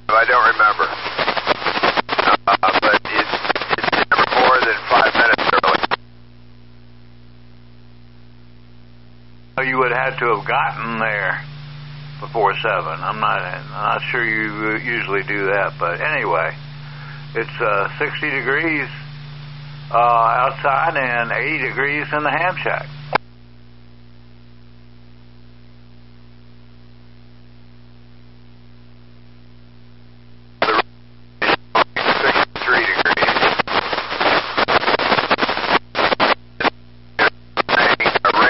I don't remember. But it's never more than 5 minutes early. You would have to have gotten there before 7. I'm not sure you usually do that, but anyway, it's 60 degrees outside and 80 degrees in the ham shack.